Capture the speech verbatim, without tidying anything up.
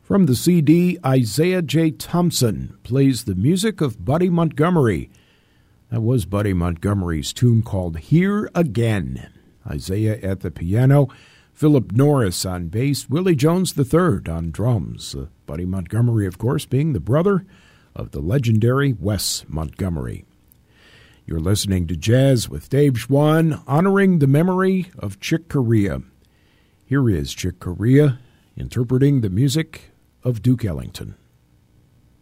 From the C D, Isaiah J. Thompson plays the music of Buddy Montgomery. That was Buddy Montgomery's tune called Here Again. Isaiah at the piano, Philip Norris on bass, Willie Jones the third on drums. Uh, Buddy Montgomery, of course, being the brother of the legendary Wes Montgomery. You're listening to Jazz with Dave Schwann, honoring the memory of Chick Corea. Here is Chick Corea interpreting the music of Duke Ellington.